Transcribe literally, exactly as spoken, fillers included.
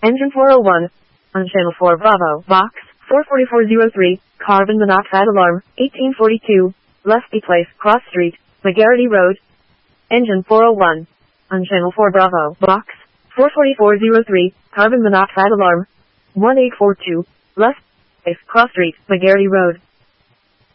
Engine four oh one. On channel four Bravo, box four four four zero three, carbon monoxide alarm, eighteen forty-two, Lefty Place, Cross Street, McGarity Road. Engine four oh one. On channel four Bravo, box four four four zero three, carbon monoxide alarm, one eight four two, Lefty Place, Cross Street, McGarity Road.